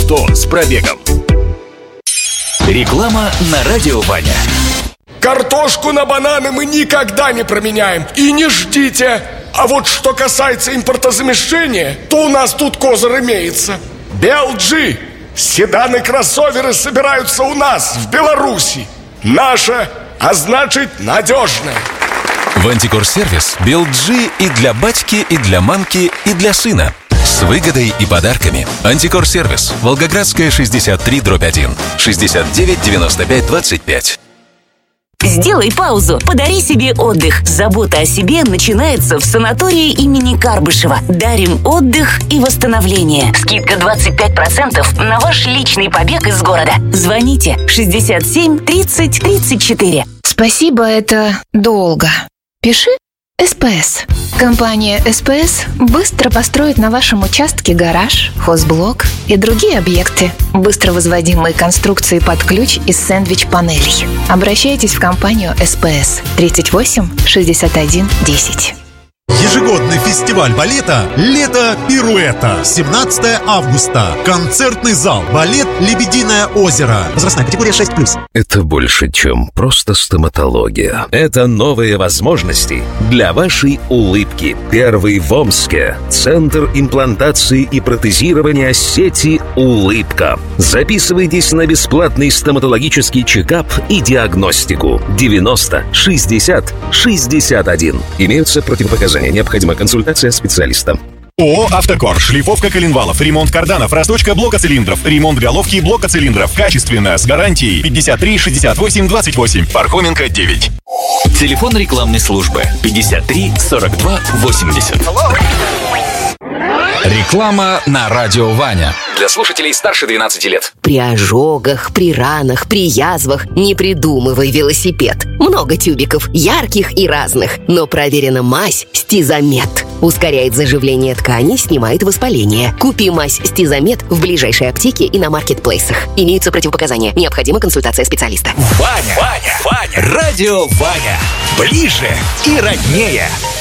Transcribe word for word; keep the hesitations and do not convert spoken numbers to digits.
что с пробегом. Реклама на радио Ваня. Картошку на бананы мы никогда не променяем. И не ждите. А вот что касается импортозамещения, то у нас тут козырь имеется. би эл джи. Седаны-кроссоверы собираются у нас, в Беларуси. Наше, а значит надежное. В Антикор-сервис би эл джи и для батьки, и для мамки, и для сына. С выгодой и подарками. Антикор-сервис. Волгоградская, шестьдесят три дробь один. шестьдесят девять девяносто пять двадцать пять. Сделай паузу, подари себе отдых. Забота о себе начинается в санатории имени Карбышева. Дарим отдых и восстановление. Скидка двадцать пять процентов на ваш личный побег из города. Звоните шестьдесят семь тридцать тридцать четыре. Спасибо, это долго. Пиши эс пэ эс. Компания эс пэ эс быстро построит на вашем участке гараж, хозблок и другие объекты. Быстро возводимые конструкции под ключ из сэндвич-панелей. Обращайтесь в компанию эс пэ эс тридцать восемь шестьдесят один десять. Ежегодный фестиваль балета «Лето пируэта». семнадцатого августа. Концертный зал. Балет «Лебединое озеро». Возрастная категория шесть плюс. Это больше, чем просто стоматология. Это новые возможности для вашей улыбки. Первый в Омске. Центр имплантации и протезирования сети «Улыбка». Записывайтесь на бесплатный стоматологический чекап и диагностику. девяносто шестьдесят шестьдесят один. Имеются противопоказания. Необходима консультация специалиста. ООО «Автокор». Шлифовка коленвалов, ремонт карданов, расточка блока цилиндров, ремонт головки блока цилиндров. Качественно, с гарантией. пятьдесят три шестьдесят восемь двадцать восемь. Пархоменко, девять. Телефон рекламной службы пятьдесят три сорок два восемьдесят. Реклама на радио Ваня. Для слушателей старше двенадцати лет. При ожогах, при ранах, при язвах не придумывай велосипед. Много тюбиков, ярких и разных. Но проверена мазь «Стизамет». Ускоряет заживление тканей, снимает воспаление. Купи мазь «Стизамет» в ближайшей аптеке и на маркетплейсах. Имеются противопоказания. Необходима консультация специалиста. Ваня, Ваня, Ваня. Радио Ваня. Ближе и роднее.